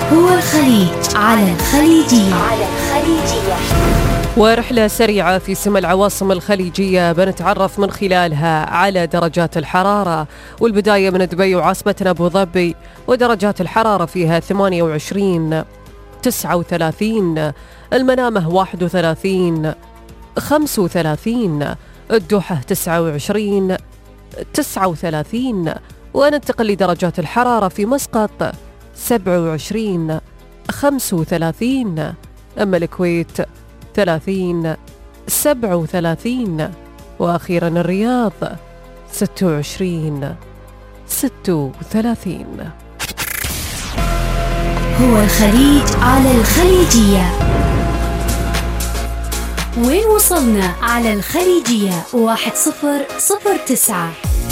هو الخليج على الخليجية. ورحلة سريعة في سما العواصم الخليجية بنتعرف من خلالها على درجات الحرارة، والبداية من دبي وعاصمتنا أبو ظبي، ودرجات الحرارة فيها 28 39، المنامة 31 35، الدوحة 29 39، وننتقل لدرجات الحرارة في مسقط 27 35، أما الكويت 30 37، وأخيرا الرياض 26 36. هو الخليج على الخليجية. وين وصلنا على الخليجية 1009.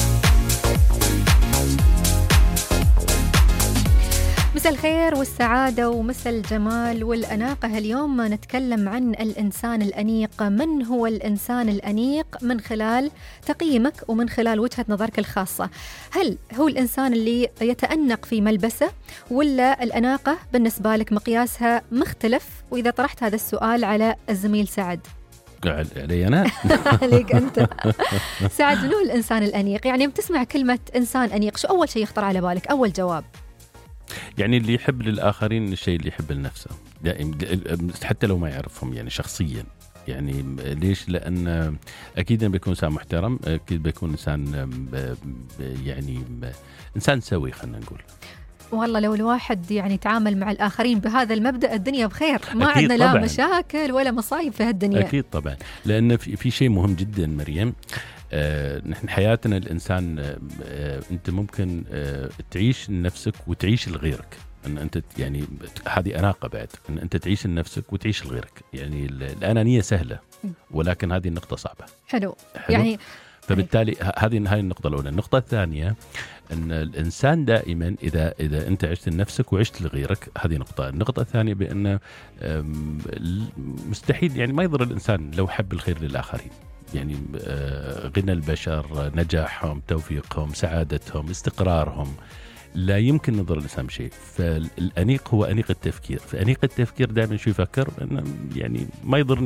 مساء الخير والسعادة ومساء الجمال والأناقة. اليوم نتكلم عن الإنسان الأنيق. من هو الإنسان الأنيق من خلال تقييمك ومن خلال وجهة نظرك الخاصة؟ هل هو الإنسان اللي يتأنق في ملبسه، ولا الأناقة بالنسبة لك مقياسها مختلف؟ وإذا طرحت هذا السؤال على الزميل سعد. علي أنا؟ عليك أنت. سعد، من هو الإنسان الأنيق؟ يعني بتسمع كلمة إنسان أنيق، شو أول شيء يخطر على بالك؟ أول جواب يعني اللي يحب للآخرين الشيء اللي يحب لنفسه، يعني حتى لو ما يعرفهم يعني شخصيا. يعني ليش؟ لأن أكيد بيكون إنسان محترم، أكيد بيكون إنسان يعني إنسان سوي، خلنا نقول. والله لو الواحد يعني يتعامل مع الآخرين بهذا المبدأ الدنيا بخير، ما عندنا لا مشاكل ولا مصايب في هالدنيا. أكيد طبعا، لأن في شيء مهم جدا مريم. نحن حياتنا الإنسان، أنت ممكن تعيش لنفسك وتعيش لغيرك. أن أنت يعني هذه أناقة بعد، أن أنت تعيش لنفسك وتعيش لغيرك. يعني الأنانية سهلة، ولكن هذه النقطة صعبة. حلو. يعني فبالتالي هذه النقطة الأولى. النقطة الثانية أن الإنسان دائما إذا أنت عشت لنفسك وعشت لغيرك، هذه نقطة. النقطة الثانية بأن مستحيل يعني ما يضر الإنسان لو حب الخير للآخرين. يعني غنى البشر، نجاحهم، توفيقهم، سعادتهم، استقرارهم، لا يمكن نضر الإنسان بشيء. فالأنيق هو أنيق التفكير. فأنيق التفكير دائما شو يفكر؟ إنه يعني ما يضر